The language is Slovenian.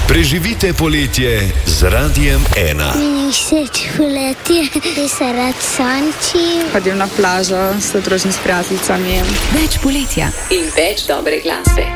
Preživite poletje z Radiem 1. Meni všeč poletje, da se rad sonči. Hodim na plažo, se družim s prijateljicami. Več poletja in več dobre glasbe.